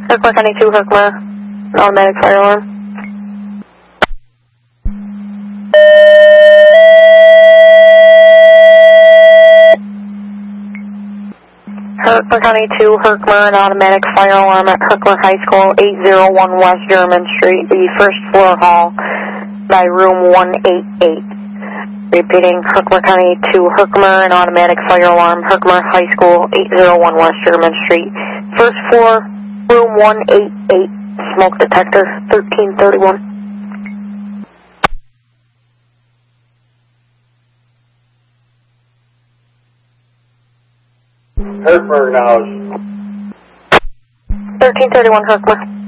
Herkimer County 2, Herkimer, automatic fire alarm. Herkimer County 2, Herkimer, an automatic fire alarm at Herkimer High School, 801 West German Street, the first floor hall by room 188. Repeating, Herkimer County 2, Herkimer, an automatic fire alarm, Herkimer High School, 801 West German Street, first floor, room 188, smoke detector, 1331. Herkimer acknowledged. 1331 Herkimer.